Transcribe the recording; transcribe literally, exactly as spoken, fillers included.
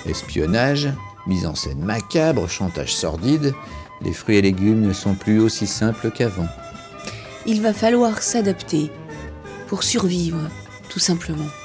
Espionnage, mise en scène macabre, chantage sordide, les fruits et légumes ne sont plus aussi simples qu'avant. Il va falloir s'adapter pour survivre, tout simplement.